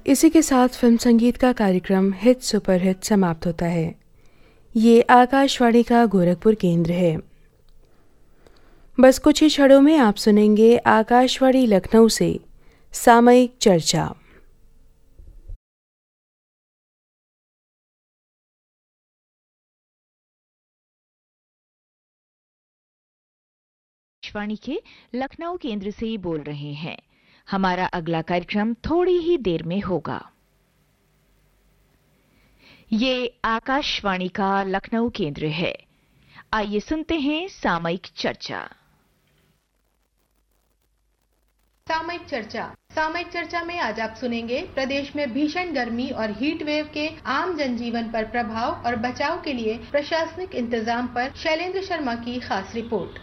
इसी के साथ फिल्म संगीत का कार्यक्रम हिट सुपर हिट समाप्त होता है। ये आकाशवाणी का गोरखपुर केंद्र है। बस कुछ ही क्षणों में आप सुनेंगे आकाशवाणी लखनऊ से सामयिक चर्चा। आकाशवाणी के लखनऊ केंद्र से बोल रहे हैं। हमारा अगला कार्यक्रम थोड़ी ही देर में होगा। ये आकाशवाणी का लखनऊ केंद्र है। आइए सुनते हैं सामयिक चर्चा। सामयिक चर्चा में आज आप सुनेंगे प्रदेश में भीषण गर्मी और हीट वेव के आम जनजीवन पर प्रभाव और बचाव के लिए प्रशासनिक इंतजाम पर शैलेंद्र शर्मा की खास रिपोर्ट।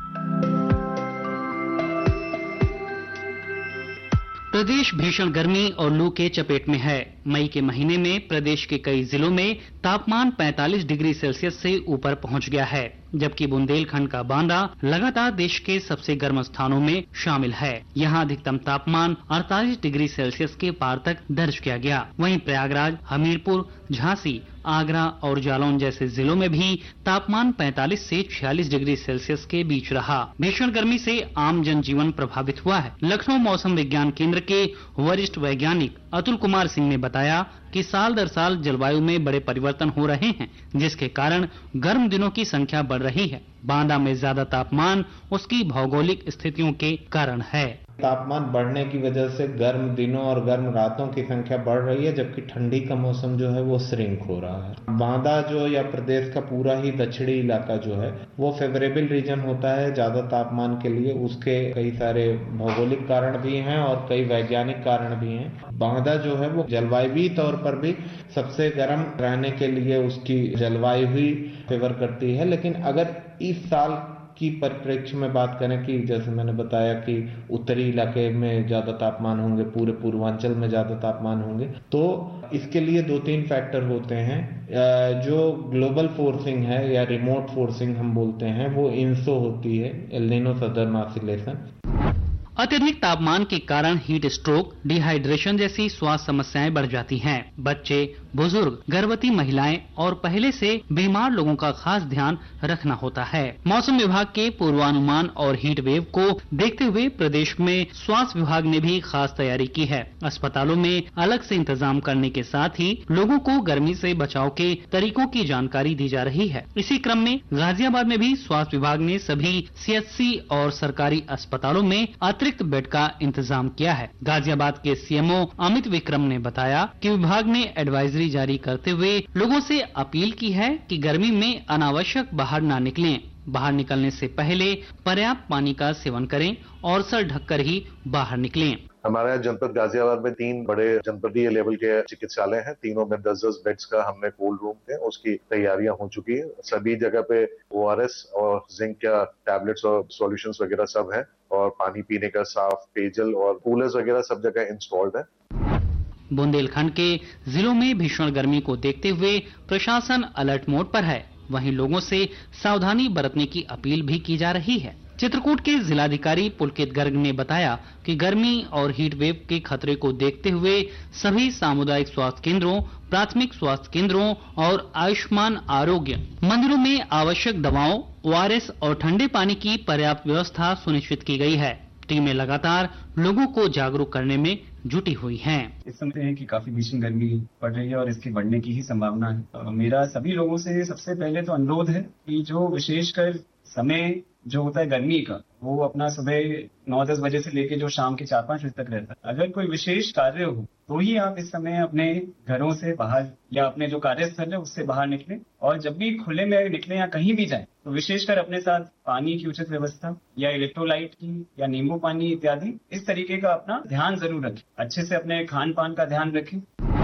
प्रदेश भीषण गर्मी और लू के चपेट में है। मई के महीने में प्रदेश के कई जिलों में तापमान 45 डिग्री सेल्सियस से ऊपर पहुंच गया है, जबकि बुंदेलखंड का बांदा लगातार देश के सबसे गर्म स्थानों में शामिल है। यहां अधिकतम तापमान 48 डिग्री सेल्सियस के पार तक दर्ज किया गया। वहीं प्रयागराज, हमीरपुर, झांसी, आगरा और जालौन जैसे जिलों में भी तापमान 45 से 46 डिग्री सेल्सियस के बीच रहा। भीषण गर्मी से आम जनजीवन प्रभावित हुआ है। लखनऊ मौसम विज्ञान केंद्र के वरिष्ठ वैज्ञानिक अतुल कुमार सिंह ने बताया कि साल दर साल जलवायु में बड़े परिवर्तन हो रहे हैं, जिसके कारण गर्म दिनों की संख्या बढ़ रही है। बांदा में ज्यादा तापमान उसकी भौगोलिक स्थितियों के कारण है। तापमान बढ़ने की वजह से गर्म दिनों और गर्म रातों की संख्या बढ़ रही है, जबकि ठंडी का मौसम जो है वो श्रिंक हो रहा है। बांदा जो या प्रदेश का पूरा ही दक्षिणी इलाका जो है वो फेवरेबल रीजन होता है ज्यादा तापमान के लिए। उसके कई सारे भौगोलिक कारण भी हैं और कई वैज्ञानिक कारण भी हैं। बांदा जो है वो जलवायुवी तौर पर भी सबसे गर्म रहने के लिए उसकी जलवायु ही फेवर करती है। लेकिन अगर इस साल की परिप्रेक्ष्य में बात करें कि जैसे मैंने बताया कि उत्तरी इलाके में ज्यादा तापमान होंगे, पूरे पूर्वांचल में ज्यादा तापमान होंगे, तो इसके लिए 2-3 फैक्टर होते हैं। जो ग्लोबल फोर्सिंग है या रिमोट फोर्सिंग हम बोलते हैं, वो इंसो होती है, एल नीनो सदर्न ऑसिलेशन। अत्यधिक तापमान के कारण हीट स्ट्रोक, डिहाइड्रेशन जैसी स्वास्थ्य समस्याएं बढ़ जाती हैं। बच्चे, बुजुर्ग, गर्भवती महिलाएं और पहले से बीमार लोगों का खास ध्यान रखना होता है। मौसम विभाग के पूर्वानुमान और हीट वेव को देखते हुए प्रदेश में स्वास्थ्य विभाग ने भी खास तैयारी की है। अस्पतालों में अलग से इंतजाम करने के साथ ही लोगों को गर्मी से बचाव के तरीकों की जानकारी दी जा रही है। इसी क्रम में गाजियाबाद में भी स्वास्थ्य विभाग ने सभी सीएचसी और सरकारी अस्पतालों में अतिरिक्त बेड का इंतजाम किया है। गाजियाबाद के सीएमओ अमित विक्रम ने बताया कि विभाग ने एडवाइजरी जारी करते हुए लोगों से अपील की है कि गर्मी में अनावश्यक बाहर ना निकलें। बाहर निकलने से पहले पर्याप्त पानी का सेवन करें और सर ढककर ही बाहर निकलें। हमारे जनपद गाजियाबाद में 3 बड़े जनपदीय लेवल के चिकित्सालय हैं। तीनों में 10-10 बेड्स का हमने कोल्ड रूम है, उसकी तैयारियां हो चुकी है। सभी जगह पे ORS और जिंक का टैबलेट्स और सॉल्यूशंस वगैरह सब है और पानी पीने का साफ पेयजल और कूलर्स वगैरह सब जगह इंस्टॉल्ड है। बुंदेलखंड के जिलों में भीषण गर्मी को देखते हुए प्रशासन अलर्ट मोड पर है। वहीं लोगों से सावधानी बरतने की अपील भी की जा रही है। चित्रकूट के जिलाधिकारी पुलकित गर्ग ने बताया कि गर्मी और हीट वेव के खतरे को देखते हुए सभी सामुदायिक स्वास्थ्य केंद्रों, प्राथमिक स्वास्थ्य केंद्रों और आयुष्मान आरोग्य मंदिरों में आवश्यक दवाओं, ORS और ठंडे पानी की पर्याप्त व्यवस्था सुनिश्चित की गई है। टीमें लगातार लोगों को जागरूक करने में जुटी हुई हैं। इस समय है कि काफी भीषण गर्मी पड़ रही है और इसके बढ़ने की ही संभावना है। मेरा सभी लोगों से सबसे पहले तो अनुरोध है कि जो विशेषकर समय जो होता है गर्मी का, वो अपना सुबह 9-10 बजे से लेके जो शाम के 4-5 बजे तक रहता है। अगर कोई विशेष कार्य हो तो ही आप इस समय अपने घरों से बाहर या अपने जो कार्यस्थल है उससे बाहर निकलें। और जब भी खुले में निकलें या कहीं भी जाएं तो विशेषकर अपने साथ पानी की उचित व्यवस्था या इलेक्ट्रोलाइट की या नींबू पानी इत्यादि इस तरीके का अपना ध्यान जरूर रखें। अच्छे से अपने खान पान का ध्यान रखें।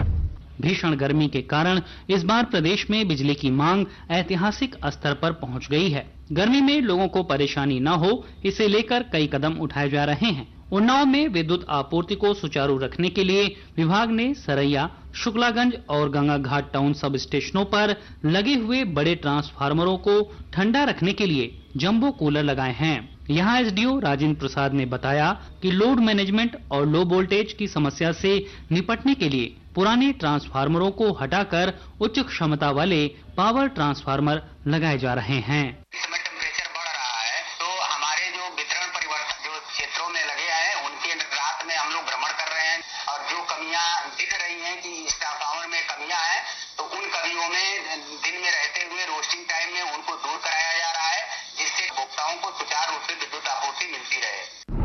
भीषण गर्मी के कारण इस बार प्रदेश में बिजली की मांग ऐतिहासिक स्तर पर पहुंच गई है। गर्मी में लोगों को परेशानी न हो, इसे लेकर कई कदम उठाए जा रहे हैं। उन्नाव में विद्युत आपूर्ति को सुचारू रखने के लिए विभाग ने सरैया, शुक्लागंज और गंगा घाट टाउन सब स्टेशनों पर लगे हुए बड़े ट्रांसफार्मरों को ठंडा रखने के लिए जंबो कूलर लगाए हैं। यहाँ एसडीओ राजेंद्र प्रसाद ने बताया कि लोड मैनेजमेंट और लो वोल्टेज की समस्या से निपटने के लिए पुराने ट्रांसफार्मरों को हटाकर उच्च क्षमता वाले पावर ट्रांसफार्मर लगाए जा रहे हैं। इस समय टेम्परेचर बढ़ रहा है, तो हमारे जो वितरण परिवर्तन जो क्षेत्रों में लगे हैं उनके रात में हम लोग भ्रमण कर रहे हैं और जो कमियां दिख रही हैं कि इस ट्रांसफार्मर में कमियां हैं, तो उन कमियों में दिन में रहते हुए रोस्टिंग टाइम में उनको दूर कराया जा रहा है, जिससे उपभोक्ताओं को सुचारू रूप से विद्युत आपूर्ति मिलती रहे।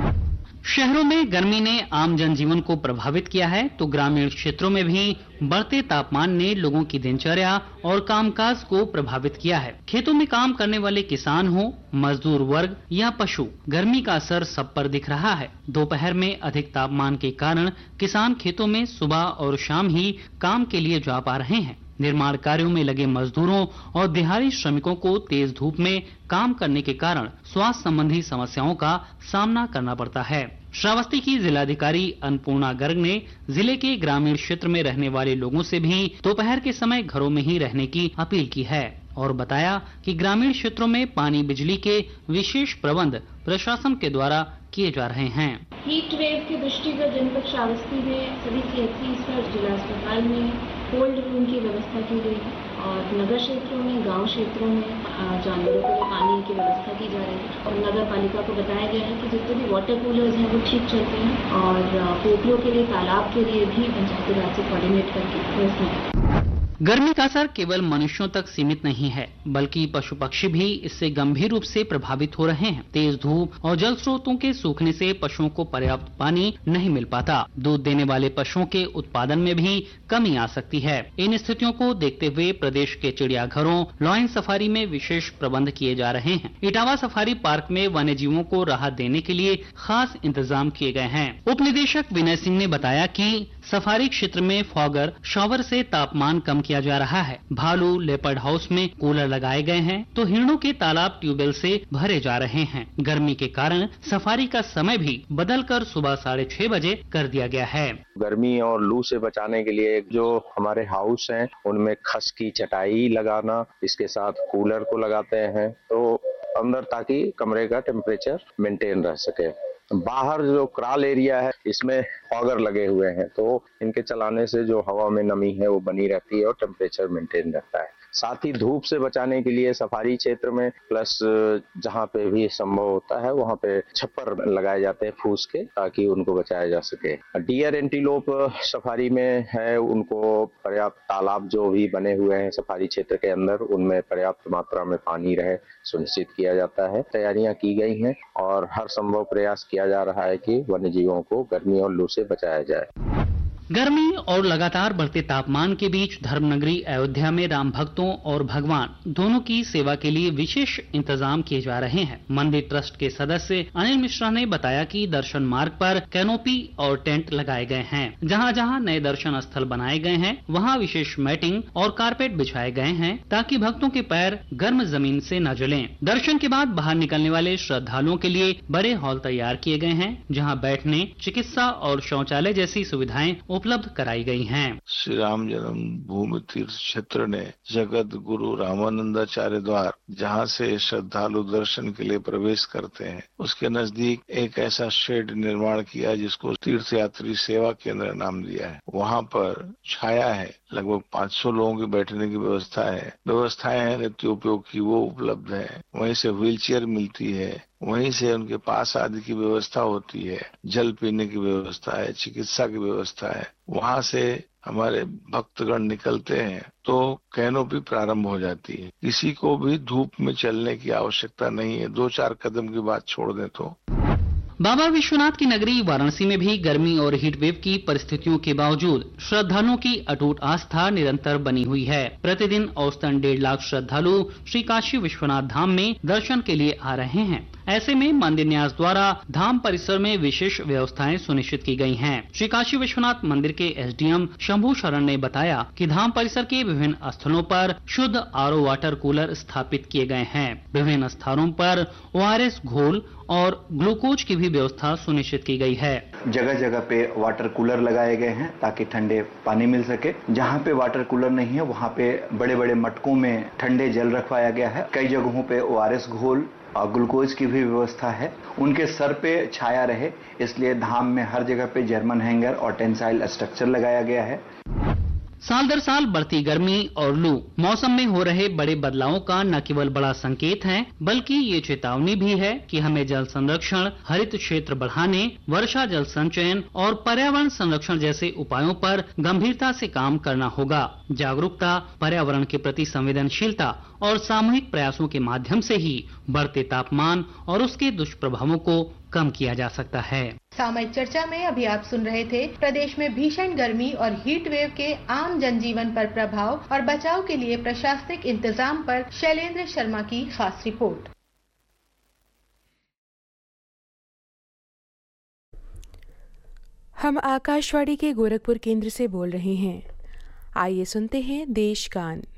शहरों में गर्मी ने आम जनजीवन को प्रभावित किया है, तो ग्रामीण क्षेत्रों में भी बढ़ते तापमान ने लोगों की दिनचर्या और कामकाज को प्रभावित किया है। खेतों में काम करने वाले किसान हो, मजदूर वर्ग या पशु, गर्मी का असर सब पर दिख रहा है। दोपहर में अधिक तापमान के कारण किसान खेतों में सुबह और शाम ही काम के लिए जा पा रहे हैं। निर्माण कार्यों में लगे मजदूरों और दिहाड़ी श्रमिकों को तेज धूप में काम करने के कारण स्वास्थ्य संबंधी समस्याओं का सामना करना पड़ता है। श्रावस्ती की जिलाधिकारी अन्नपूर्णा गर्ग ने जिले के ग्रामीण क्षेत्र में रहने वाले लोगों से भी दोपहर के समय घरों में ही रहने की अपील की है और बताया कि ग्रामीण क्षेत्रों में पानी बिजली के विशेष प्रबंध प्रशासन के द्वारा किए जा रहे हैं। हीट वेव के दृष्टिगत जनपद श्रावस्ती में सभी सीएचसी पर जिला अस्पताल में कोल्ड रूम की व्यवस्था की गई है और नगर क्षेत्रों में, गांव क्षेत्रों में जानवरों के लिए पानी की व्यवस्था की जा रही है और नगर पालिका को बताया गया है कि जितने भी वाटर कूलर्स हैं वो ठीक चलते हैं और पोखरों के लिए, तालाब के लिए भी पंचायती राज से कोऑर्डिनेट करके व्यवस्था। गर्मी का असर केवल मनुष्यों तक सीमित नहीं है, बल्कि पशु पक्षी भी इससे गंभीर रूप से प्रभावित हो रहे हैं। तेज धूप और जल स्रोतों के सूखने से पशुओं को पर्याप्त पानी नहीं मिल पाता। दूध देने वाले पशुओं के उत्पादन में भी कमी आ सकती है। इन स्थितियों को देखते हुए प्रदेश के चिड़ियाघरों, लॉयन सफारी में विशेष प्रबंध किए जा रहे हैं। इटावा सफारी पार्क में वन्य जीवों को राहत देने के लिए खास इंतजाम किए गए हैं। उप निदेशक विनय सिंह ने बताया कि सफारी क्षेत्र में फॉगर शॉवर से तापमान कम किया जा रहा है। भालू लेपर्ड हाउस में कूलर लगाए गए हैं, तो हिरणों के तालाब ट्यूबवेल से भरे जा रहे हैं। गर्मी के कारण सफारी का समय भी बदलकर सुबह 6:30 बजे कर दिया गया है। गर्मी और लू से बचाने के लिए जो हमारे हाउस हैं उनमें खस की चटाई लगाना, इसके साथ कूलर को लगाते हैं तो अंदर, ताकि कमरे का टेम्परेचर मेंटेन रह सके। बाहर जो क्राल एरिया है इसमें फॉगर लगे हुए हैं, तो इनके चलाने से जो हवा में नमी है वो बनी रहती है और टेम्परेचर मेंटेन रहता है। साथ ही धूप से बचाने के लिए सफारी क्षेत्र में प्लस जहाँ पे भी संभव होता है वहाँ पे छप्पर लगाए जाते हैं फूस के, ताकि उनको बचाया जा सके। डियर एंटीलोप सफारी में है, उनको पर्याप्त तालाब जो भी बने हुए हैं सफारी क्षेत्र के अंदर, उनमें पर्याप्त मात्रा में पानी रहे सुनिश्चित किया जाता है। तैयारियां की गई हैं और हर संभव प्रयास किया जा रहा है कि वन्य जीवों को गर्मी और लू से बचाया जाए। गर्मी और लगातार बढ़ते तापमान के बीच धर्मनगरी अयोध्या में राम भक्तों और भगवान दोनों की सेवा के लिए विशेष इंतजाम किए जा रहे हैं। मंदिर ट्रस्ट के सदस्य अनिल मिश्रा ने बताया कि दर्शन मार्ग पर कैनोपी और टेंट लगाए गए हैं। जहां जहां नए दर्शन स्थल बनाए गए हैं वहां विशेष मैटिंग और कारपेट बिछाए गए हैं, ताकि भक्तों के पैर गर्म जमीन से न जलें। दर्शन के बाद बाहर निकलने वाले श्रद्धालुओं के लिए बड़े हॉल तैयार किए गए हैं, जहाँ बैठने, चिकित्सा और शौचालय जैसी सुविधाएं उपलब्ध कराई गई हैं। श्री राम जन्मभूमि तीर्थ क्षेत्र ने जगत गुरु रामानंदाचार्य द्वार, जहाँ से श्रद्धालु दर्शन के लिए प्रवेश करते हैं, उसके नजदीक एक ऐसा शेड निर्माण किया जिसको तीर्थ यात्री सेवा केंद्र नाम दिया है। वहाँ पर छाया है, लगभग 500 लोगों के बैठने की व्यवस्था है। व्यवस्थाएं हैं नित्य उपयोग की, वो उपलब्ध है। वहीं से व्हीलचेयर मिलती है, वहीं से उनके पास आदि की व्यवस्था होती है, जल पीने की व्यवस्था है, चिकित्सा की व्यवस्था है। वहां से हमारे भक्तगण निकलते हैं तो कैनोपी प्रारंभ हो जाती है। किसी को भी धूप में चलने की आवश्यकता नहीं है, 2-4 कदम की बात छोड़ दें तो। बाबा विश्वनाथ की नगरी वाराणसी में भी गर्मी और हीट वेव की परिस्थितियों के बावजूद श्रद्धालुओं की अटूट आस्था निरंतर बनी हुई है। प्रतिदिन औसतन 1.5 लाख श्रद्धालु श्री काशी विश्वनाथ धाम में दर्शन के लिए आ रहे हैं। ऐसे में मंदिर न्यास द्वारा धाम परिसर में विशेष व्यवस्थाएं सुनिश्चित की गई हैं। श्री काशी विश्वनाथ मंदिर के एसडीएम शंभू शरण ने बताया कि धाम परिसर के विभिन्न स्थलों पर शुद्ध आरओ वाटर कूलर स्थापित किए गए हैं। विभिन्न स्थानों पर ओआरएस घोल और ग्लूकोज की भी व्यवस्था सुनिश्चित की गई है। जगह जगह पे वाटर कूलर लगाए गए हैं ताकि ठंडे पानी मिल सके। जहाँ पे वाटर कूलर नहीं है वहाँ पे बड़े बड़े मटकों में ठंडे जल रखवाया गया है। कई जगहों पे ओआरएस घोल और ग्लूकोज की भी व्यवस्था है। उनके सर पे छाया रहे इसलिए धाम में हर जगह पे जर्मन हैंगर और टेंसाइल स्ट्रक्चर लगाया गया है। साल दर साल बढ़ती गर्मी और लू मौसम में हो रहे बड़े बदलावों का न केवल बड़ा संकेत है बल्कि ये चेतावनी भी है कि हमें जल संरक्षण, हरित क्षेत्र बढ़ाने, वर्षा जल संचयन और पर्यावरण संरक्षण जैसे उपायों पर गंभीरता से काम करना होगा। जागरूकता, पर्यावरण के प्रति संवेदनशीलता और सामूहिक प्रयासों के माध्यम से ही बढ़ते तापमान और उसके दुष्प्रभावों को कम किया जा सकता है। सामयिक चर्चा में अभी आप सुन रहे थे प्रदेश में भीषण गर्मी और हीट वेव के आम जनजीवन पर प्रभाव और बचाव के लिए प्रशासनिक इंतजाम पर शैलेंद्र शर्मा की खास रिपोर्ट। हम आकाशवाणी के गोरखपुर केंद्र से बोल रहे हैं। आइए सुनते हैं देश गान।